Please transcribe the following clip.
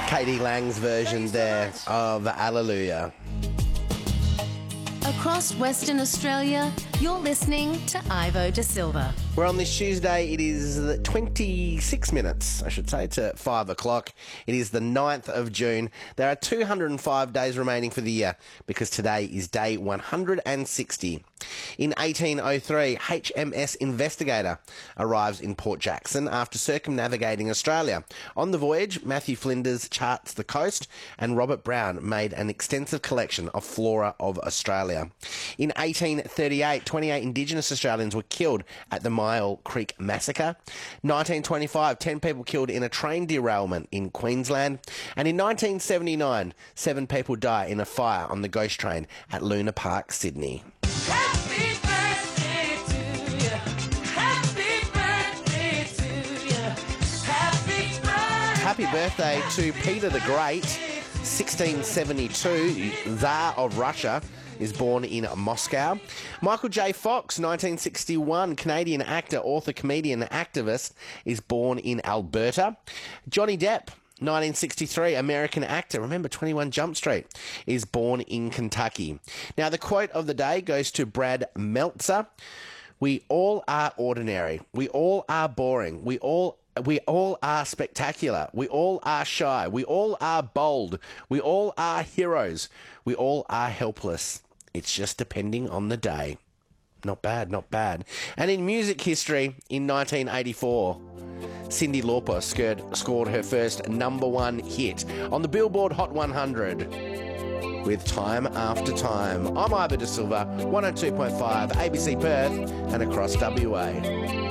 Katie Lang's version there of Hallelujah. Across Western Australia, you're listening to Ivo De Silva. We're on this Tuesday. It is 26 minutes, I should say, to 5 o'clock. It is the 9th of June. There are 205 days remaining for the year because today is day 160. In 1803, HMS Investigator arrives in Port Jackson after circumnavigating Australia. On the voyage, Matthew Flinders charts the coast and Robert Brown made an extensive collection of flora of Australia. In 1838, 28 Indigenous Australians were killed at the Myall Creek Massacre. 1925, 10 people killed in a train derailment in Queensland. And in 1979, 7 people die in a fire on the ghost train at Luna Park, Sydney. Happy birthday to you. Happy birthday to you. Happy birthday to Peter the Great, 1672, Tsar of Russia, is born in Moscow. Michael J. Fox, 1961, Canadian actor, author, comedian, activist, is born in Alberta. Johnny Depp, 1963, American actor, remember 21 Jump Street, is born in Kentucky. Now, the quote of the day goes to Brad Meltzer. We all are ordinary. We all are boring. We all are spectacular. We all are shy. We all are bold. We all are heroes. We all are helpless. It's just depending on the day. Not bad, not bad. And in music history, in 1984, Cyndi Lauper scored her first #1 hit on the Billboard Hot 100 with Time After Time. I'm Ivo De Silva, 102.5 ABC Perth and across WA.